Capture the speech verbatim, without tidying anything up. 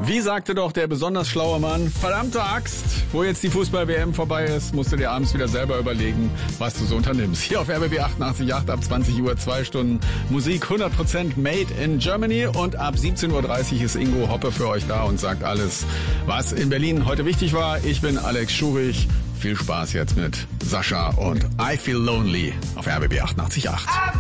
Wie sagte doch der besonders schlaue Mann, verdammte Axt, wo jetzt die Fußball-W M vorbei ist, musst du dir abends wieder selber überlegen, was du so unternimmst. Hier auf R B B achtundachtzig Komma acht ab zwanzig Uhr, zwei Stunden Musik, hundert Prozent made in Germany, und ab siebzehn Uhr dreißig ist Ingo Hoppe für euch da und sagt alles, was in Berlin heute wichtig war. Ich bin Alex Schurich. Viel Spaß jetzt mit Sascha und I Feel Lonely auf R B B achtundachtzig Komma acht.